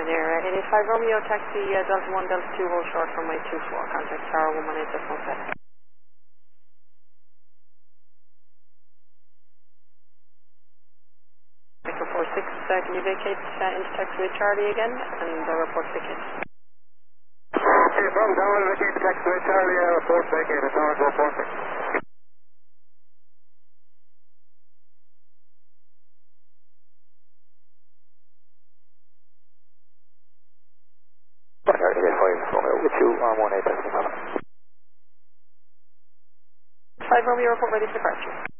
there. 85 Romeo, taxi Delta 1, Delta 2, hold short from my 24. Contact Tower 118.17. Echo 46, can you vacate into taxiway Charlie again and report vacate? Okay, Bravo Tower, vacate taxiway Charlie, report vacate, Tower 446. With you on 1 8 5 Romeo, report ready for departure.